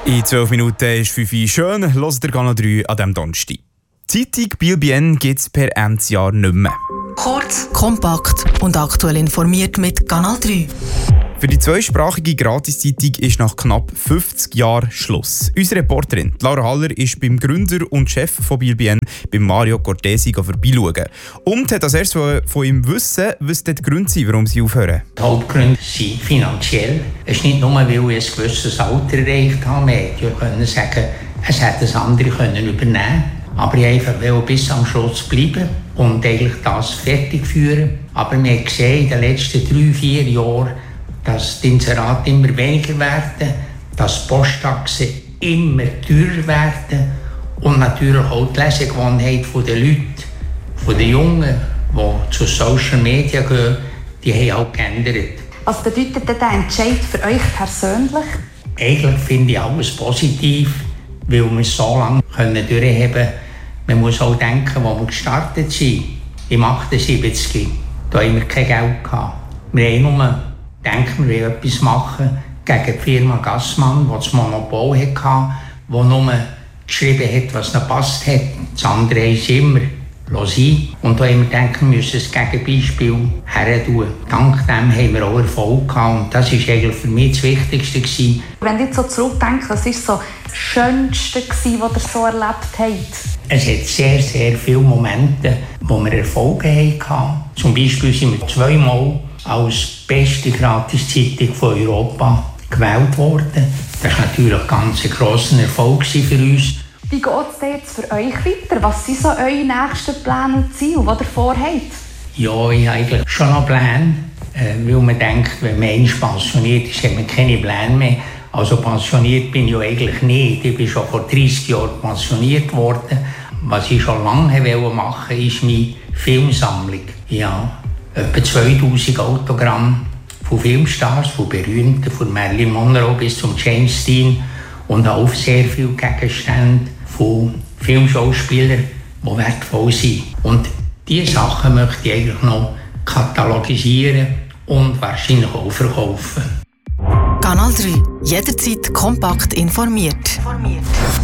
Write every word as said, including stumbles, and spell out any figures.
In zwölf Minuten ist fünf Uhr schön. Hört ihr Kanal drei an diesem Donnerstag. Die Zeitung Biel Bien gibt es per Endsjahr nicht mehr. Kurz, kompakt und aktuell informiert mit Kanal drei. Für die zweisprachige Gratiszeitung ist nach knapp fünfzig Jahren Schluss. Unsere Reporterin Laura Haller ist beim Gründer und Chef von Biel Bien, beim Mario Cortesi, vorbeischauen. Und hat als erstes von ihm wissen, was die Gründe sind, warum sie aufhören. Die Hauptgründe sind finanziell. Es ist nicht nur, weil ich ein gewisses Alter erreicht habe. Man hätte sagen, es hätte das andere können übernehmen. Aber ich einfach will bis am Schluss bleiben und eigentlich das fertig führen. Aber man hat gesehen, in den letzten drei, vier Jahren, dass die Inserate immer weniger werden, dass Posttaxen immer teurer werden und natürlich auch die Lesegewohnheit der Leute, von den Jungen, die zu Social Media gehen, die haben auch geändert. Was bedeutet denn der Entscheid für euch persönlich? Eigentlich finde ich alles positiv, weil wir es so lange können durchhaben können. Man muss auch denken, wo wir gestartet sind, im achtundsiebzig. Da haben wir kein Geld gehabt. Wir haben nur denken, wir wollen etwas machen gegen die Firma Gassmann, die das Monopol hatte, die nur geschrieben hat, was ihnen gepasst hat. Das andere haben sie immer sein. Und da haben wir gedacht, wir müssen das Gegenbeispiel her tun. Dank dem haben wir auch Erfolg gehabt. Und das war eigentlich für mich das Wichtigste gewesen. Wenn ihr jetzt so zurückdenkt, was war so das Schönste, was ihr so erlebt habt? Es hat sehr, sehr viele Momente, wo wir Erfolge hatten. Zum Beispiel sind wir zweimal als beste Gratiszeitung von Europa gewählt worden. Das war natürlich ein ganz grosser Erfolg für uns. Wie geht es denn jetzt für euch weiter? Was sind so eure nächsten Pläne und Ziele, die ihr vorhabt? Ja, ich habe eigentlich schon noch Pläne, weil man denkt, wenn man einmal pensioniert ist, hat man keine Pläne mehr. Also pensioniert bin ich ja eigentlich nicht. Ich bin schon vor dreissig Jahren pensioniert worden. Was ich schon lange machen wollte, ist meine Filmsammlung. Ja, etwa zweitausend Autogramme von Filmstars, von Berühmten, von Marilyn Monroe bis zum James Dean und auch sehr viele Gegenstände von Filmschauspielern, die wertvoll sind. Und diese Sachen möchte ich eigentlich noch katalogisieren und wahrscheinlich auch verkaufen. Kanal drei. Jederzeit kompakt informiert.